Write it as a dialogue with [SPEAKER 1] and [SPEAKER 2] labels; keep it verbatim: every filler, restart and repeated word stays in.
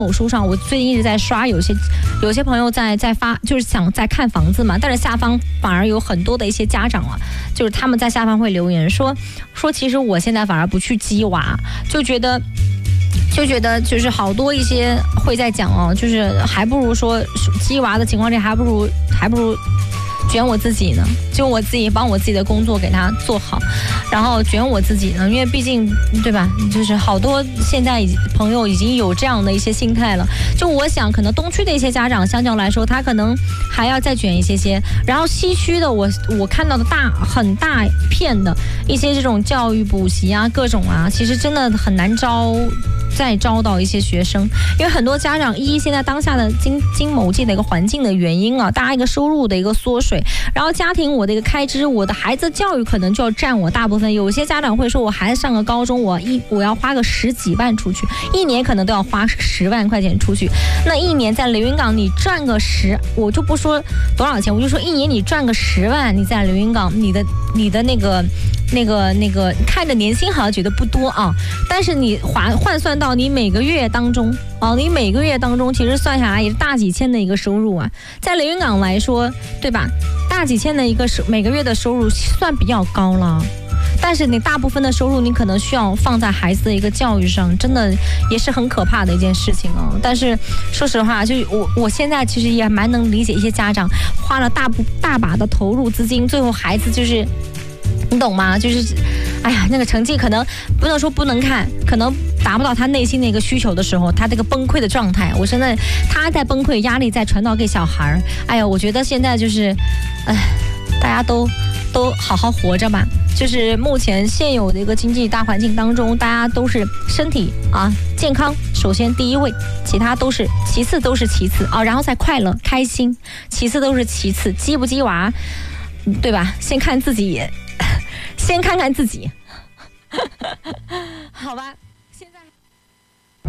[SPEAKER 1] 某书上，我最近一直在刷，有些有些朋友在在发，就是想在看房子嘛，但是下方反而有很多的一些家长啊，就是他们在下方会留言说说，其实我现在反而不去鸡娃，就觉得。就觉得就是好多一些会在讲哦，就是还不如说鸡娃的情况下，还不如还不如卷我自己呢，就我自己帮我自己的工作给他做好，然后卷我自己呢，因为毕竟对吧，就是好多现在朋友已经有这样的一些心态了。就我想，可能东区的一些家长相较来说，他可能还要再卷一些些，然后西区的我我看到的大很大片的一些这种教育补习啊，各种啊，其实真的很难招。再招到一些学生，因为很多家长一现在当下的经经某界的一个环境的原因啊，大家一个收入的一个缩水，然后家庭我的一个开支，我的孩子教育可能就要占我大部分。有些家长会说，我孩子上个高中，我一我要花个十几万出去，一年可能都要花十万块钱出去。那一年在连云港你赚个十，我就不说多少钱，我就说一年你赚个十万，你在连云港，你的你的那个。那个那个看着年薪好像觉得不多啊，但是你换换算到你每个月当中啊，你每个月当中其实算下来也是大几千的一个收入啊，在连云港来说，对吧？大几千的一个收每个月的收入算比较高了。但是你大部分的收入你可能需要放在孩子的一个教育上，真的也是很可怕的一件事情哦。但是说实话，就我我现在其实也蛮能理解一些家长花了大部大把的投入资金，最后孩子就是你懂吗？就是，哎呀，那个成绩可能不能说不能看，可能达不到他内心的一个需求的时候，他这个崩溃的状态，我真的他在崩溃，压力在传导给小孩儿。哎呀，我觉得现在就是，哎，大家都都好好活着吧。就是目前现有的一个经济大环境当中，大家都是身体啊健康，首先第一位，其他都是其次都是其次啊，然后再快乐开心，其次都是其次，鸡不鸡娃，对吧？先看自己。先看看自己，好吧，现在。